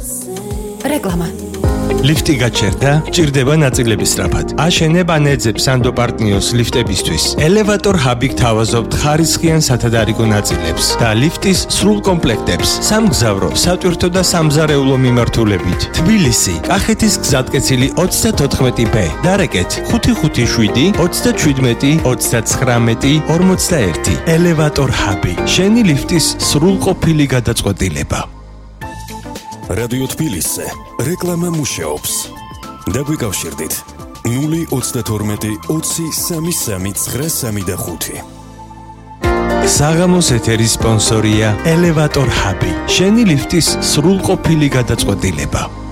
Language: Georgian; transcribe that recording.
რეკლამა. ლიფტი გაჩერდა, ჭირდება ნაწილების სწრაფად. აშენებ ან ეძებ სანდო პარტნიოს ლიფტებისთვის. ელევატორ ჰაბი გთავაზობთ ხარისხიან სათადარიგო ნაწილებს და ლიფტის სრულ კომპლექტებს. სამგზავრო, სატვირთო და სამზარეულო მიმართულებით. თბილისი, კახეთის გზატკეცილი 34B. დარეკეთ 557 37 39 41. ელევატორ ჰაბი. შენი ლიფტის სრულყოფილი გადაწყვეტილება. რადიო თბილისზე რეკლამა მუშაობს. დაგვიკავშირდით 032 20 33 935. საღამოს ეთერის სპონსორია ელევატორ ჰაბი. შენი ლიფტის სრულყოფილი გადაწყვეტილება.